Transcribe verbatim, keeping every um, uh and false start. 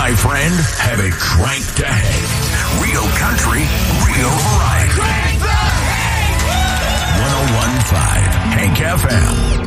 my friend, have it cranked to hang. Real country, real variety. one oh one point five Hank F M.